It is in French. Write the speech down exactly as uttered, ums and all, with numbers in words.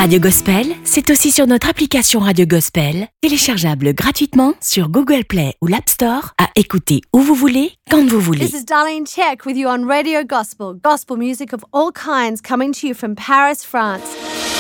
Radio Gospel, c'est aussi sur notre application Radio Gospel, téléchargeable gratuitement sur Google Play ou l'App Store, à écouter où vous voulez, quand vous voulez. This is Darlene Check with you on Radio Gospel, gospel music of all kinds coming to you from Paris, France.